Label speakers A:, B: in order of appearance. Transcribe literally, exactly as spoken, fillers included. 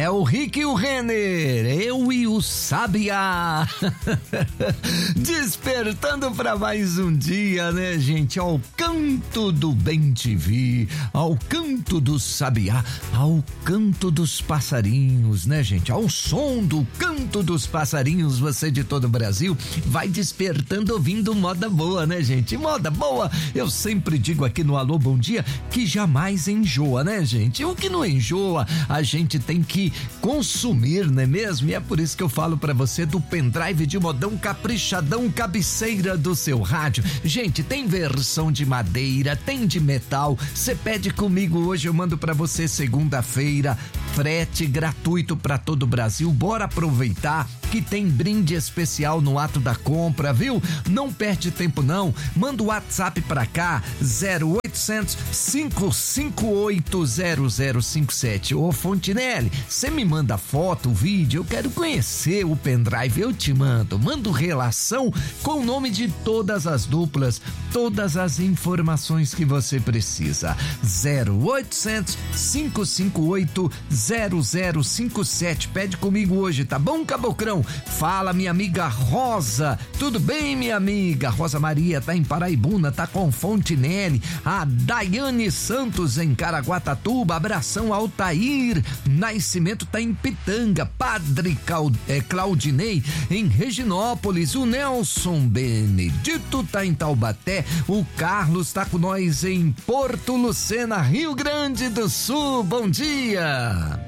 A: É o Rick e o Renner, eu e o Sabiá. Despertando pra mais um dia, né, gente? Ao canto do Bem T V, ao canto do Sabiá, ao canto dos passarinhos, né, gente? Ao som do canto dos passarinhos, você de todo o Brasil vai despertando ouvindo moda boa, né, gente? Moda boa, eu sempre digo aqui no Alô Bom Dia que jamais enjoa, né, gente? O que não enjoa, a gente tem que consumir, não é mesmo? E é por isso que eu falo pra você do pendrive de modão caprichadão, cabeceira do seu rádio. Gente, tem versão de madeira, tem de metal. Você pede comigo hoje, eu mando pra você segunda-feira. Frete gratuito pra todo o Brasil. Bora aproveitar que tem brinde especial no ato da compra, viu? Não perde tempo não. Manda o WhatsApp pra cá, zero oitocentos, cinco cinco oito, zero zero cinco sete. Ô Fontinelli, você me manda foto, vídeo, eu quero conhecer o pendrive, eu te mando. Mando relação com o nome de todas as duplas, todas as informações que você precisa. zero oitocentos, cinco cinco oito, zero zero cinco sete. Pede comigo hoje, tá bom, Cabocrão? Fala, minha amiga Rosa. Tudo bem, minha amiga? Rosa Maria tá em Paraibuna, tá com Fontinelli. A Daiane Santos em Caraguatatuba. Abração, Altair Nascimento tá em Pitanga. Padre é, Claudinei em Reginópolis. O Nelson Benedito tá em Taubaté. O Carlos tá com nós em Porto Lucena, Rio Grande do Sul. Bom dia.